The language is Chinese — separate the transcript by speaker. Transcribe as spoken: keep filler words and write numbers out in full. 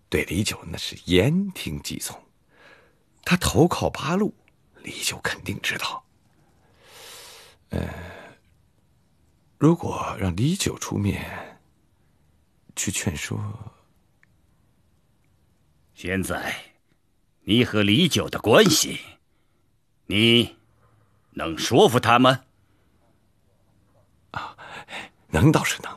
Speaker 1: 对李九那是言听计从。他投靠八路，李九肯定知道。呃，如果让李九出面去劝说，
Speaker 2: 现在你和李九的关系，你能说服他吗？
Speaker 1: 啊，能倒是能。